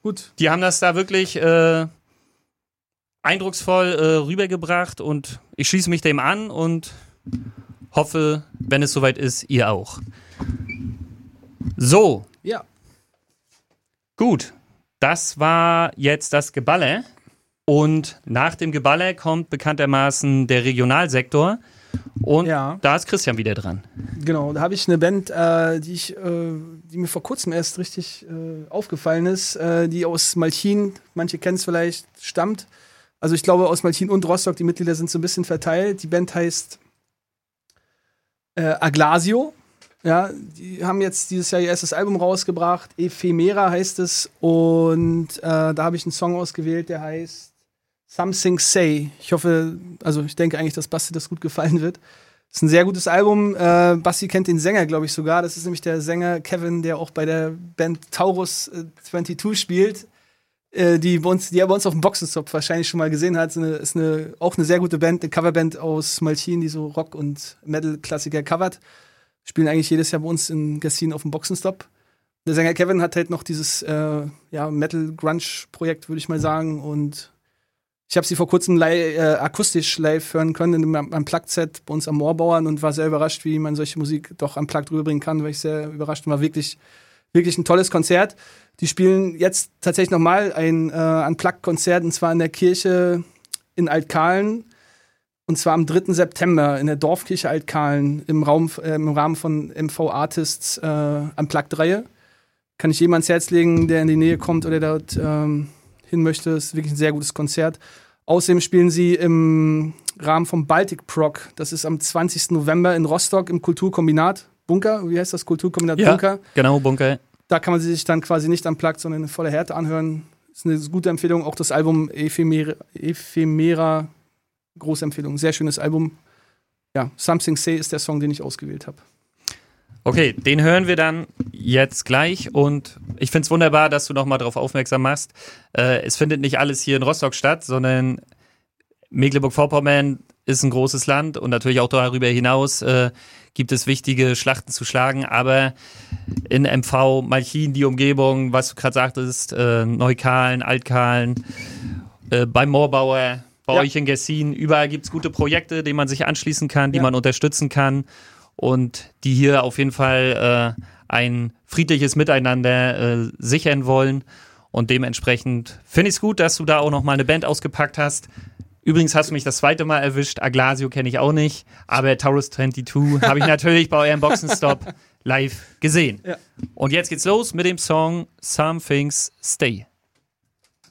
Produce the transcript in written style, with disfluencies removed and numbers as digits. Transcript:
gut. Die haben das da wirklich eindrucksvoll rübergebracht und ich schließe mich dem an und hoffe, wenn es soweit ist, ihr auch. So. Ja. Gut. Das war jetzt das Geballer. Und nach dem Geballer kommt bekanntermaßen der Regionalsektor. Und da ist Christian wieder dran. Genau, da habe ich eine Band, die mir vor kurzem erst richtig aufgefallen ist, die aus Malchin, manche kennen es vielleicht, stammt. Also ich glaube aus Malchin und Rostock, die Mitglieder sind so ein bisschen verteilt. Die Band heißt Aglasio. Ja, die haben jetzt dieses Jahr ihr erstes Album rausgebracht. Ephemera heißt es. Und da habe ich einen Song ausgewählt, der heißt Something Say. Ich denke eigentlich, dass Basti das gut gefallen wird. Das ist ein sehr gutes Album. Basti kennt den Sänger, glaube ich, sogar. Das ist nämlich der Sänger Kevin, der auch bei der Band Taurus 22 spielt. Die er bei uns auf dem Boxenstopp wahrscheinlich schon mal gesehen hat. Ist auch eine sehr gute Band, eine Coverband aus Malchin, die so Rock- und Metal-Klassiker covert. Spielen eigentlich jedes Jahr bei uns in Gassin auf dem Boxenstopp. Der Sänger Kevin hat halt noch dieses Metal-Grunge-Projekt, würde ich mal sagen. Und ich habe sie vor kurzem akustisch live hören können am Unplugged-Set bei uns am Moorbauern und war sehr überrascht, wie man solche Musik doch unplugged rüberbringen kann. War ich sehr überrascht und war wirklich, wirklich ein tolles Konzert. Die spielen jetzt tatsächlich nochmal ein Unplugged-Konzert, und zwar in der Kirche in Altkahlen. Und zwar am 3. September in der Dorfkirche Altkahlen im Rahmen von MV Artists Unplugged-Reihe. Kann ich jedem ans Herz legen, der in die Nähe kommt oder dort hin möchte. Das ist wirklich ein sehr gutes Konzert. Außerdem spielen sie im Rahmen vom Baltic Prog. Das ist am 20. November in Rostock im Kulturkombinat Bunker. Wie heißt das? Kulturkombinat Bunker? Genau, Bunker. Da kann man sie sich dann quasi nicht unplugged, sondern in voller Härte anhören. Das ist eine gute Empfehlung. Auch das Album Ephemera, große Empfehlung. Sehr schönes Album. Ja, Something Say ist der Song, den ich ausgewählt habe. Okay, den hören wir dann jetzt gleich und ich finde es wunderbar, dass du nochmal darauf aufmerksam machst. Es findet nicht alles hier in Rostock statt, sondern Mecklenburg-Vorpommern ist ein großes Land und natürlich auch darüber hinaus gibt es wichtige Schlachten zu schlagen, aber in MV, Malchin, die Umgebung, was du gerade sagtest, Neukahlen, Altkahlen, beim Moorbauer, bei euch in Gessin, überall gibt es gute Projekte, denen man sich anschließen kann, die man unterstützen kann. Und die hier auf jeden Fall ein friedliches Miteinander sichern wollen. Und dementsprechend finde ich es gut, dass du da auch noch mal eine Band ausgepackt hast. Übrigens hast du mich das zweite Mal erwischt. Aglasio kenne ich auch nicht. Aber Taurus 22 habe ich natürlich bei eurem Boxenstopp live gesehen. Ja. Und jetzt geht's los mit dem Song Some Things Stay.